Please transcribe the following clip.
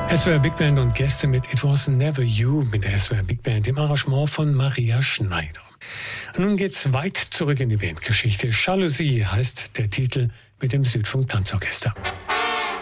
SWR Big Band und Gäste mit It Was Never You mit der SWR Big Band im Arrangement von Maria Schneider. Nun geht's weit zurück in die Bandgeschichte. Jalousie heißt der Titel mit dem Südfunk Tanzorchester.